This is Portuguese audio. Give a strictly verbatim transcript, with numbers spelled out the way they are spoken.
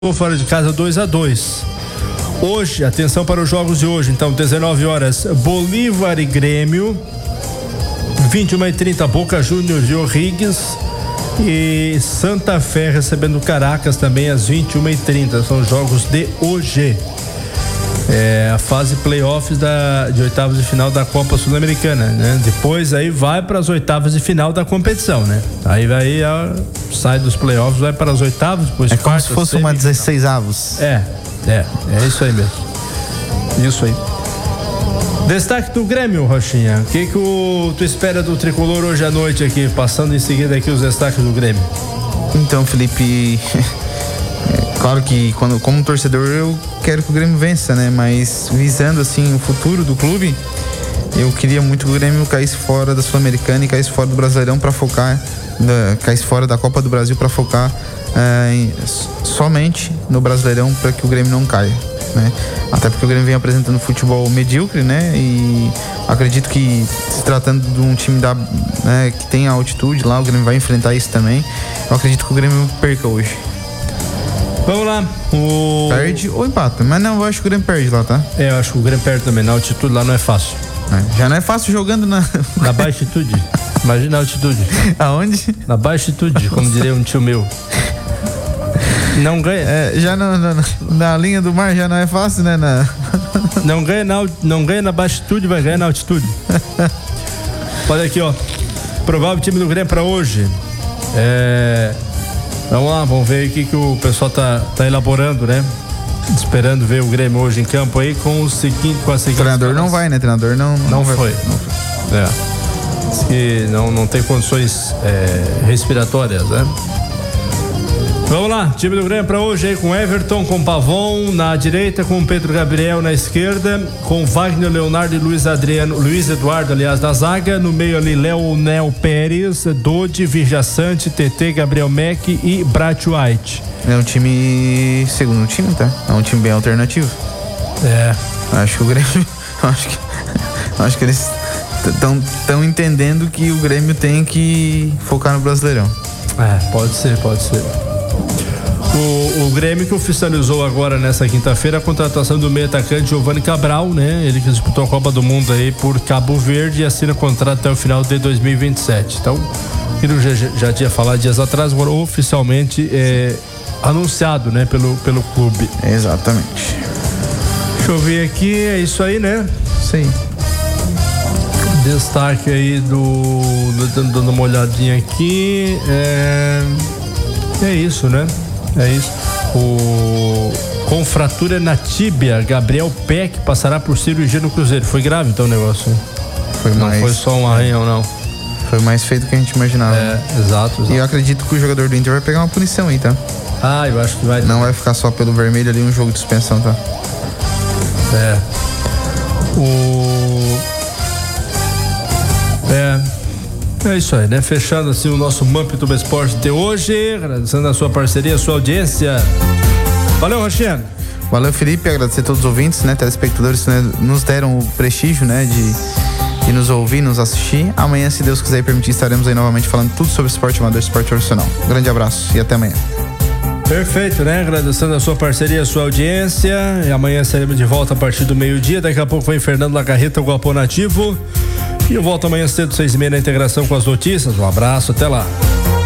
fora de casa dois a dois. Hoje, atenção para os jogos de hoje, então, dezenove horas, Bolívar e Grêmio, vinte e uma e trinta, Boca Juniors e O'Higgins, e Santa Fé recebendo Caracas também às vinte e uma e trinta, são jogos de hoje. É a fase playoffs da, de oitavas de final da Copa Sul-Americana, né? Depois aí vai para as oitavas de final da competição, né? Aí vai, a, sai dos playoffs, vai para as oitavas, depois é como quarta, se fosse uma dezesseis avos. É, é, é isso aí mesmo. Isso aí. Destaque do Grêmio, Rochinha. O que que o, tu espera do tricolor hoje à noite aqui, passando em seguida aqui os destaques do Grêmio? Então, Felipe, claro que quando, como torcedor eu quero que o Grêmio vença, né? Mas visando assim o futuro do clube, eu queria muito que o Grêmio caísse fora da Sul-Americana e caísse fora do Brasileirão para focar, da, caísse fora da Copa do Brasil para focar é, em, somente no Brasileirão, para que o Grêmio não caia, né? Até porque o Grêmio vem apresentando futebol medíocre, né? E acredito que, se tratando de um time da, né, que tem altitude lá, o Grêmio vai enfrentar isso também. Eu acredito que o Grêmio perca hoje. Vamos lá. O... Perde ou empata, mas não, eu acho que o Grêmio perde lá, tá? É, eu acho que o Grêmio perde também. Na altitude lá não é fácil. É, já não é fácil jogando na... Na baixa altitude. Imagina a altitude. Aonde? Na baixa altitude, como diria um tio meu. Não ganha. É, já na, na, na linha do mar já não é fácil, né? Na... Não ganha na, não ganha na baixa altitude, vai ganhar na altitude. Olha aqui, ó. Provável time do Grêmio pra hoje. É... Vamos lá, vamos ver o que, que o pessoal tá, tá elaborando, né? Esperando ver o Grêmio hoje em campo aí com o seguinte, com a seguinte. O treinador não vai, né? O treinador não. Não, não, vai, foi. não foi. É. Diz que não, não tem condições é, respiratórias, né? Vamos lá, time do Grêmio para hoje aí com Everton, com Pavon na direita, com Pedro Gabriel na esquerda, com Wagner, Leonardo e Luiz Adriano, Luiz Eduardo, aliás, na zaga, no meio ali Leonel Pérez, Dodi, Virjaçante, T T, Gabriel Mack e Brat White. É um time, segundo time, tá? É um time bem alternativo. É. Acho que o Grêmio, acho que, acho que eles estão tão entendendo que o Grêmio tem que focar no Brasileirão. É, pode ser, pode ser. O, o Grêmio que oficializou agora nessa quinta-feira a contratação do meio atacante Giovanni Cabral, né? Ele que disputou a Copa do Mundo aí por Cabo Verde e assina contrato até o final de dois mil e vinte e sete. Então, ele já, já tinha falado dias atrás, agora oficialmente é anunciado, né? Pelo, pelo clube. Exatamente. Deixa eu ver aqui, é isso aí, né? Sim. Destaque aí do... dando uma olhadinha aqui, é... É isso, né? É isso. O... Com fratura na tíbia, Gabriel Peck passará por cirurgia no Cruzeiro. Foi grave então o negócio? Foi não mais... foi só um arranhão, não. Foi mais feio do que a gente imaginava. É, exato, exato. E eu acredito que o jogador do Inter vai pegar uma punição aí, tá? Ah, eu acho que vai. Não vai ficar só pelo vermelho ali um jogo de suspensão, tá? É. O... É... É isso aí, né? Fechando assim o nosso Mampituba Esporte de hoje, agradecendo a sua parceria, a sua audiência. Valeu, Rochiano. Valeu, Felipe, agradecer a todos os ouvintes, né? Telespectadores, né? Nos deram o prestígio, né? De, de nos ouvir, nos assistir. Amanhã, se Deus quiser e permitir, estaremos aí novamente falando tudo sobre esporte amador, esporte profissional. Um grande abraço e até amanhã. Perfeito, né? Agradecendo a sua parceria, a sua audiência. E amanhã seremos de volta a partir do meio-dia. Daqui a pouco vem Fernando Lacarreta, o Galpão Nativo. E eu volto amanhã cedo, seis e meia, na integração com as notícias. Um abraço, até lá.